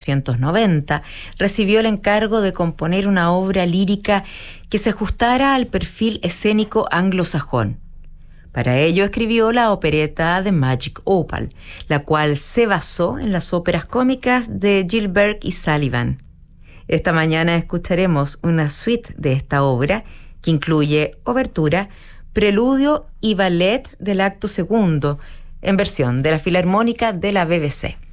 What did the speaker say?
1890, recibió el encargo de componer una obra lírica que se ajustara al perfil escénico anglosajón. Para ello escribió la opereta The Magic Opal, la cual se basó en las óperas cómicas de Gilbert y Sullivan. Esta mañana escucharemos una suite de esta obra que incluye obertura, preludio y ballet del acto segundo, en versión de la Filarmónica de la BBC.